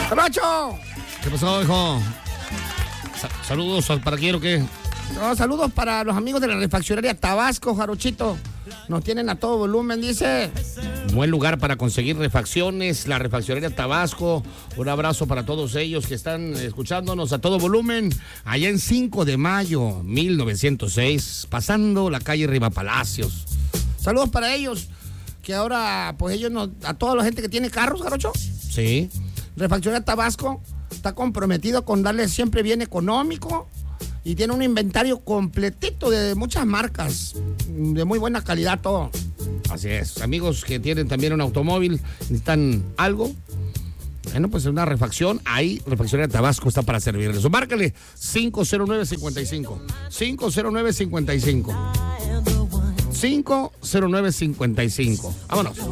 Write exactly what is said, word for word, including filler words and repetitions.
¡Camacho! ¿Qué pasó, hijo? Sa- ¿Saludos para quién o qué? No, saludos para los amigos de la refaccionaria Tabasco, Jarochito. Nos tienen a todo volumen, dice. Buen lugar para conseguir refacciones, la refaccionaria Tabasco. Un abrazo para todos ellos que están escuchándonos a todo volumen. Allá en cinco de mayo, mil novecientos seis, pasando la calle Riva Palacios. Saludos para ellos, que ahora, pues ellos, nos, a toda la gente que tiene carros, Jarocho. Sí. Refaccionaria Tabasco está comprometido con darle siempre bien económico y tiene un inventario completito de muchas marcas, de muy buena calidad todo. Así es. Amigos que tienen también un automóvil, necesitan algo. Bueno, pues una refacción, ahí Refaccionaria Tabasco está para servirles. O márcale cinco cero nueve cinco cinco. cinco cero nueve cinco cinco. cinco cero nueve cinco cinco. Vámonos.